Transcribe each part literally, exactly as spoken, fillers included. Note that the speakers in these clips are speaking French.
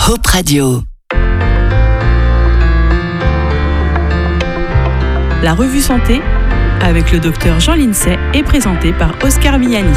Hope Radio. La revue Santé, avec le docteur Jean Lincey, est présentée par Oscar Miani.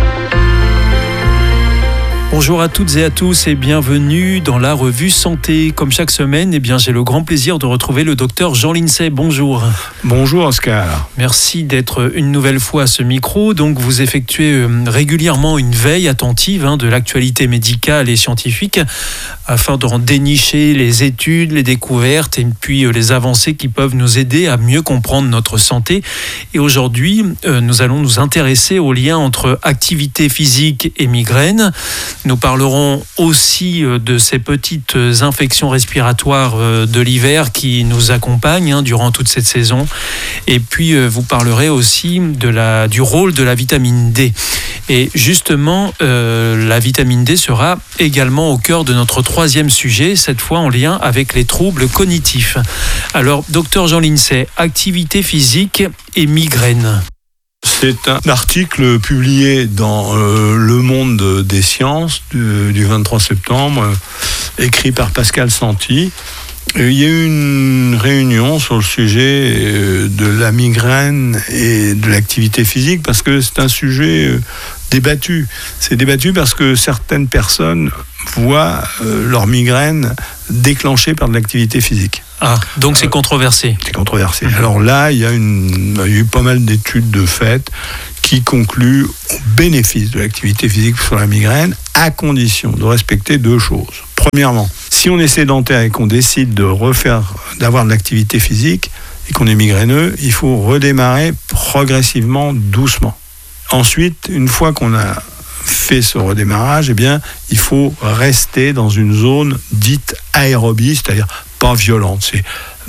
Bonjour à toutes et à tous et bienvenue dans la revue Santé. Comme chaque semaine, eh bien, j'ai le grand plaisir de retrouver le docteur Jean Lincey. Bonjour. Bonjour Oscar. Merci d'être une nouvelle fois à ce micro. Donc vous effectuez régulièrement une veille attentive hein, de l'actualité médicale et scientifique afin de dénicher les études, les découvertes et puis les avancées qui peuvent nous aider à mieux comprendre notre santé. Et aujourd'hui, euh, nous allons nous intéresser au lien entre activité physique et migraine. Nous parlerons aussi de ces petites infections respiratoires de l'hiver qui nous accompagnent hein, durant toute cette saison. Et puis, vous parlerez aussi de la, du rôle de la vitamine D. Et justement, euh, la vitamine D sera également au cœur de notre troisième sujet, cette fois en lien avec les troubles cognitifs. Alors, docteur Jean Lincey, activité physique et migraine. C'est un article publié dans euh, Le Monde des Sciences du, du vingt-trois septembre, euh, écrit par Pascal Santi. Et il y a eu une réunion sur le sujet euh, de la migraine et de l'activité physique parce que c'est un sujet euh, débattu. C'est débattu parce que certaines personnes voient euh, leur migraine déclenchée par de l'activité physique. Ah, donc c'est controversé. C'est controversé. Alors là, il y a, une, il y a eu pas mal d'études de fait qui concluent au bénéfice de l'activité physique sur la migraine, à condition de respecter deux choses. Premièrement, si on est sédentaire et qu'on décide de refaire, d'avoir de l'activité physique et qu'on est migraineux, il faut redémarrer progressivement, doucement. Ensuite, une fois qu'on a fait ce redémarrage, eh bien, il faut rester dans une zone dite aérobie, c'est-à-dire pas violente. C'est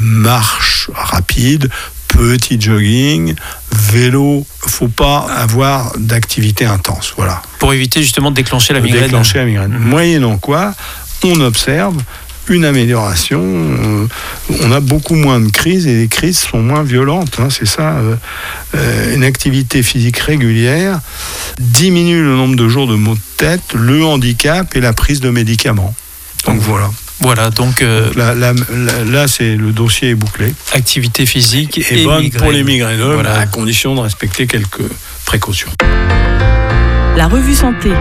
marche rapide, petit jogging, vélo. Il ne faut pas avoir d'activité intense. Voilà. Pour éviter justement de déclencher la de migraine. Déclencher la migraine. Mmh. Moyennant quoi, on observe une amélioration. Euh, on a beaucoup moins de crises et les crises sont moins violentes. Hein, c'est ça. Euh, euh, une activité physique régulière diminue le nombre de jours de maux de tête, le handicap et la prise de médicaments. Donc mmh. voilà. Voilà, donc, euh, donc là, là, là, là, c'est le dossier est bouclé. Activité physique et, et bonne migraine. Pour les migraineux, voilà. À condition de respecter quelques précautions. La revue Santé.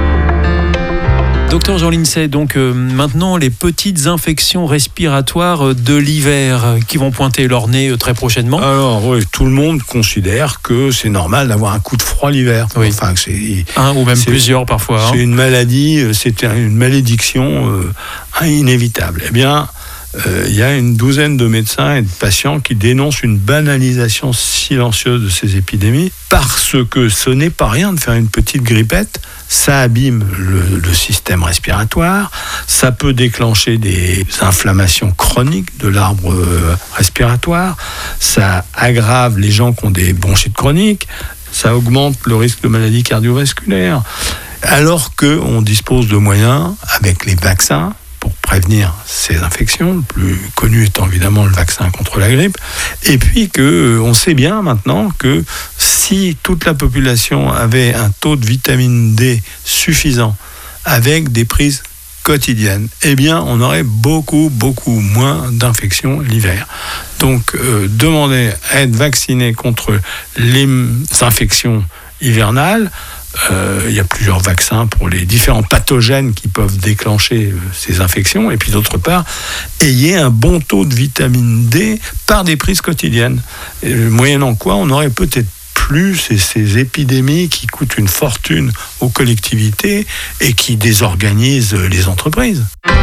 Docteur Jean Lincey, donc euh, maintenant les petites infections respiratoires de l'hiver euh, qui vont pointer leur nez euh, très prochainement. Alors oui, tout le monde considère que c'est normal d'avoir un coup de froid l'hiver. Oui. Enfin, que c'est, un ou même c'est, plusieurs parfois. C'est hein. une maladie, c'est une malédiction euh, inévitable. Eh bien, il euh, y a une douzaine de médecins et de patients qui dénoncent une banalisation silencieuse de ces épidémies parce que ce n'est pas rien de faire une petite grippette. Ça abîme le, le système respiratoire, ça peut déclencher des inflammations chroniques de l'arbre respiratoire, ça aggrave les gens qui ont des bronchites chroniques, ça augmente le risque de maladies cardiovasculaires, alors qu'on dispose de moyens avec les vaccins pour prévenir ces infections, le plus connu étant évidemment le vaccin contre la grippe, et puis qu'on sait bien maintenant que si toute la population avait un taux de vitamine D suffisant avec des prises quotidiennes, eh bien on aurait beaucoup, beaucoup moins d'infections l'hiver. Donc euh, demander à être vacciné contre les infections hivernales. Euh, il y a plusieurs vaccins pour les différents pathogènes qui peuvent déclencher euh, ces infections. Et puis d'autre part, ayez un bon taux de vitamine D par des prises quotidiennes. Et, moyennant quoi, on aurait peut-être plus ces, ces épidémies qui coûtent une fortune aux collectivités et qui désorganisent les entreprises.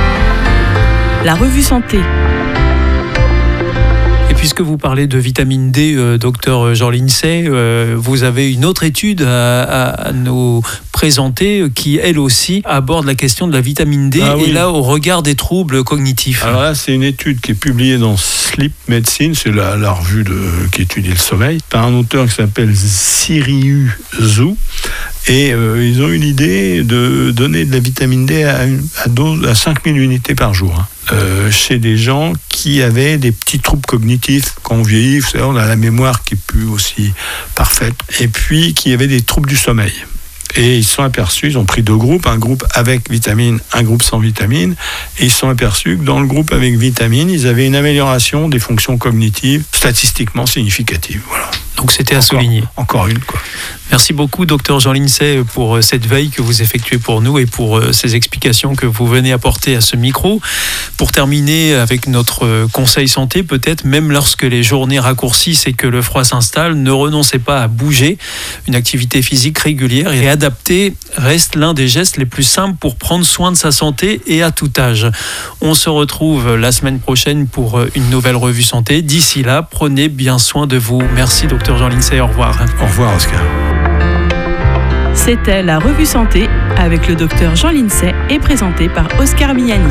La revue Santé. Et puisque vous parlez de vitamine D, euh, docteur Jean Lincey, euh, vous avez une autre étude à, à, à nous présenter qui, elle aussi, aborde la question de la vitamine D ah, et oui. là, au regard des troubles cognitifs. Alors là, c'est une étude qui est publiée dans Sleep Medicine, c'est la, la revue de, qui étudie le sommeil, par un auteur qui s'appelle Siriu Zhu. Et euh, ils ont eu l'idée de donner de la vitamine D à, une, à, dose, à cinq mille unités par jour. Hein. Euh, chez des gens qui avaient des petits troubles cognitifs. Quand on vieillit, vous savez, on a la mémoire qui est plus aussi parfaite. Et puis, qui avaient des troubles du sommeil. Et ils se sont aperçus, ils ont pris deux groupes, un groupe avec vitamine, un groupe sans vitamine, et ils se sont aperçus que dans le groupe avec vitamine, ils avaient une amélioration des fonctions cognitives statistiquement significative. Voilà. Donc c'était à Encore, souligner. Encore une, quoi. Merci beaucoup, docteur Jean Lincey, pour cette veille que vous effectuez pour nous et pour ces explications que vous venez apporter à ce micro. Pour terminer avec notre conseil santé, peut-être même lorsque les journées raccourcissent et que le froid s'installe, ne renoncez pas à bouger. Une activité physique régulière et adaptée reste l'un des gestes les plus simples pour prendre soin de sa santé et à tout âge. On se retrouve la semaine prochaine pour une nouvelle revue santé. D'ici là, prenez bien soin de vous. Merci, docteur Jean Lincey. Au revoir. Au revoir, Oscar. C'était la revue santé avec le docteur Jean Lincey et présenté par Oscar Miani.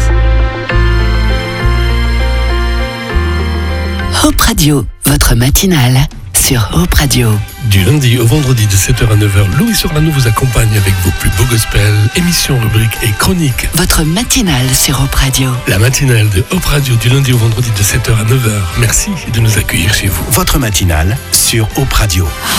Hope Radio, votre matinale sur Hope Radio. Du lundi au vendredi de sept heures à neuf heures, Louis Sorano vous accompagne avec vos plus beaux gospels, émissions, rubriques et chroniques. Votre matinale sur Hope Radio. La matinale de Hope Radio du lundi au vendredi de sept heures à neuf heures. Merci de nous accueillir chez vous. Votre matinale sur Hope Radio.